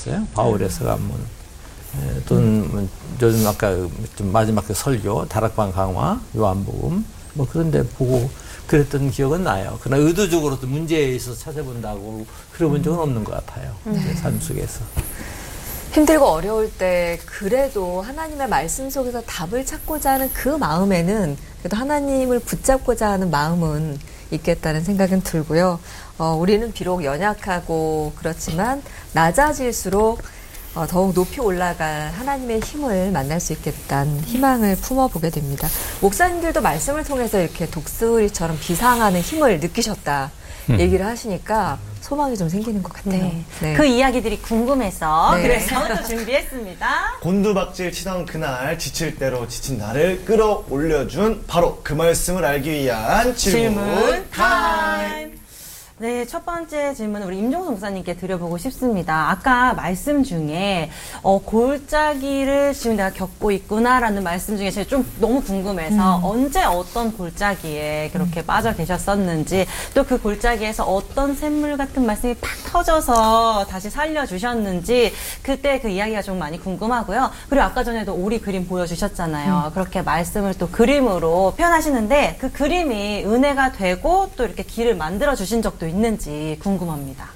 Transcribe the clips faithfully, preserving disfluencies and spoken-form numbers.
있었어요. 바울의 서간문. 예, 또는 뭐 요즘 아까 좀 마지막 그 설교, 다락방 강화, 요한복음 뭐 그런데 보고 그랬던 기억은 나요. 그러나 의도적으로 또 문제에 있어서 찾아본다고 그래본 적은 없는 것 같아요. 네. 제 삶 속에서. 힘들고 어려울 때 그래도 하나님의 말씀 속에서 답을 찾고자 하는 그 마음에는 그래도 하나님을 붙잡고자 하는 마음은 있겠다는 생각은 들고요. 어, 우리는 비록 연약하고 그렇지만 낮아질수록 어, 더욱 높이 올라갈 하나님의 힘을 만날 수 있겠다는 희망을 품어보게 됩니다. 목사님들도 말씀을 통해서 이렇게 독수리처럼 비상하는 힘을 느끼셨다 음. 얘기를 하시니까 소망이 좀 생기는 것 같아요. 네. 네. 그 이야기들이 궁금해서 네. 그래서 또 준비했습니다. 곤두박질 치던 그날 지칠 대로 지친 나를 끌어올려준 바로 그 말씀을 알기 위한 질문, 질문 타임. 네, 첫 번째 질문은 우리 임종수 목사님께 드려보고 싶습니다. 아까 말씀 중에 어, 골짜기를 지금 내가 겪고 있구나라는 말씀 중에 제가 좀 너무 궁금해서 음. 언제 어떤 골짜기에 그렇게 빠져 계셨었는지 또 그 골짜기에서 어떤 샘물 같은 말씀이 팍 터져서 다시 살려주셨는지 그때 그 이야기가 좀 많이 궁금하고요. 그리고 아까 전에도 오리 그림 보여주셨잖아요. 음. 그렇게 말씀을 또 그림으로 표현하시는데 그 그림이 은혜가 되고 또 이렇게 길을 만들어 주신 적도 있는지 궁금합니다.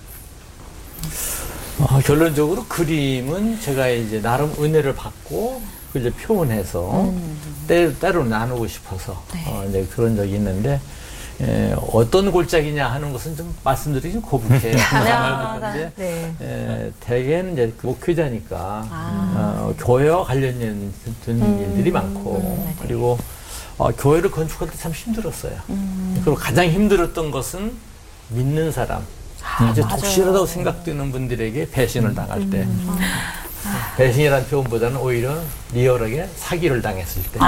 어, 결론적으로 그림은 제가 이제 나름 은혜를 받고 그 이제 표현해서 음. 때, 때로 나누고 싶어서 네. 어, 이제 그런 적이 있는데 에, 어떤 골짜기냐 하는 것은 좀 말씀드리기 좀 거북해요. 아, 그런데 네. 에, 대개는 이제 그 목회자니까 아. 어, 교회와 관련된 음. 일들이 많고 네네. 그리고 어, 교회를 건축할 때 참 힘들었어요. 음. 그리고 가장 힘들었던 것은 믿는 사람, 아주 맞아요. 독실하다고 생각되는 분들에게 배신을 당할 때. 음. 배신이라는 표현보다는 오히려 리얼하게 사기를 당했을 때.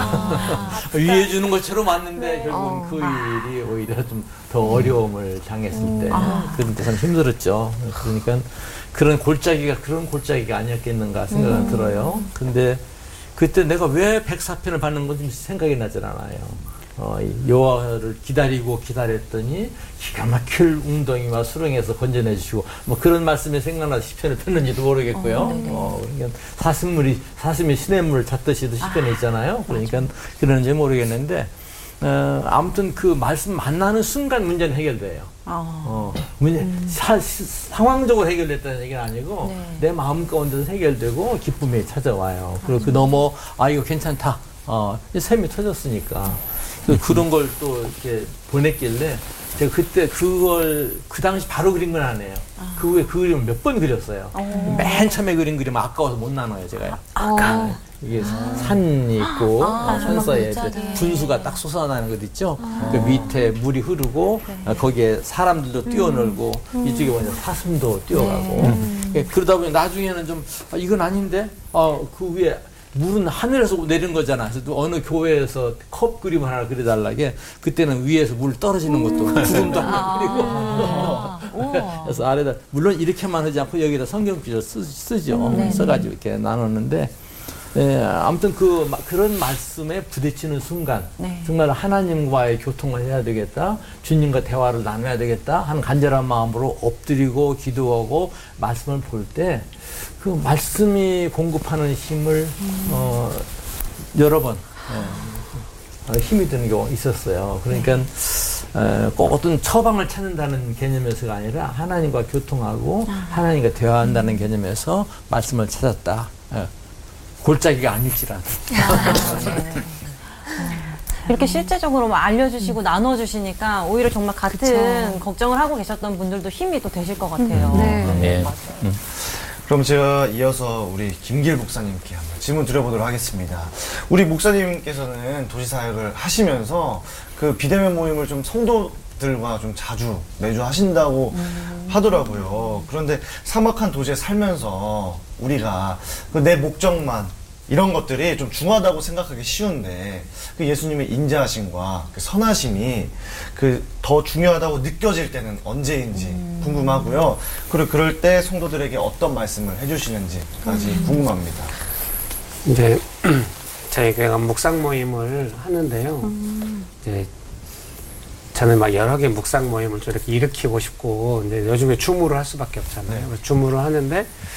아. 위해 주는 것처럼 왔는데 네. 결국은 어. 그 일이 오히려 좀 더 어려움을 당했을 때. 아. 그런 때 참 힘들었죠. 그러니까 그런 골짜기가 그런 골짜기가 아니었겠는가 생각은 음. 들어요. 근데 그때 내가 왜 백사 편을 받는 건지 생각이 나질 않아요. 어, 이 여호와를 기다리고 기다렸더니 기가 막힐 웅덩이와 수렁에서 건져내 주시고 뭐 그런 말씀이 생각나서 시편을 폈는지도 모르겠고요. 어, 네네. 어, 그러니까 사슴물이 사슴이 시냇물을 찾듯이도 시편에 있잖아요. 그러니까 그런지 모르겠는데 어, 아무튼 그 말씀 만나는 순간 문제는 해결돼요. 어. 어, 문제, 사, 시, 상황적으로 해결됐다는 얘기는 아니고, 네. 내 마음 가운데서 해결되고, 기쁨이 찾아와요. 그리고 그 넘어, 아, 이거 괜찮다. 어, 샘이 터졌으니까. 그, 그런 걸 또 이렇게 보냈길래, 제가 그때 그걸, 그 당시 바로 그린 건 아니에요. 아. 그 후에 그 그림을 몇 번 그렸어요. 어. 맨 처음에 그린 그림은 아까워서 못 나눠요, 제가요. 아. 이게 산이 있고 아, 산 사이에 정말 이제 골짜기. 분수가 딱 솟아나는 것 있죠. 그 밑에 물이 흐르고 아, 거기에 사람들도 뛰어놀고 이쪽에 보면 사슴도 뛰어가고 예, 그러다 보니 나중에는 좀 아, 이건 아닌데 어, 그 위에 물은 하늘에서 내린 거잖아. 그래서 또 어느 교회에서 컵 그림 하나 그려달라게 그때는 위에서 물 떨어지는 것도 구름도 하나 그리고 아. 우와. 그래서 아래다 물론 이렇게만 하지 않고 여기다 성경 구절 쓰, 쓰죠. 네네. 써가지고 이렇게 나눴는데 예, 아무튼 그 마- 그런 말씀에 부딪히는 순간 네. 정말 하나님과의 교통을 해야 되겠다, 주님과 대화를 나눠야 되겠다 하는 간절한 마음으로 엎드리고 기도하고 말씀을 볼 때 그 말씀이 공급하는 힘을 음. 어, 여러 번 예, 어, 힘이 드는 경우가 있었어요. 그러니까 에, 꼭 어떤 처방을 찾는다는 개념에서가 아니라 하나님과 교통하고 하나님과 대화한다는 개념에서 말씀을 찾았다. 예. 골짜기가 아닐지라도. 이렇게 실제적으로 막 알려주시고 나눠주시니까 오히려 정말 같은 그쵸. 걱정을 하고 계셨던 분들도 힘이 또 되실 것 같아요. 네. 네. 맞아요. 그럼 제가 이어서 우리 김길 목사님께 한번 질문 드려보도록 하겠습니다. 우리 목사님께서는 도시사역을 하시면서 그 비대면 모임을 좀 성도들과 좀 자주 매주 하신다고 음. 하더라고요. 그런데 사막한 도시에 살면서 우리가 그 내 목적만 이런 것들이 좀 중요하다고 생각하기 쉬운데 그 예수님의 인자하심과 그 선하심이 그 더 중요하다고 느껴질 때는 언제인지 음. 궁금하고요. 그리고 그럴 때 성도들에게 어떤 말씀을 해주시는지까지 음. 궁금합니다. 이제 저희가 묵상 모임을 하는데요. 이제 저는 막 여러 개 묵상 모임을 좀 이렇게 일으키고 싶고, 이제 요즘에 줌으로 할 수밖에 없잖아요. 네. 그래서 줌으로 하는데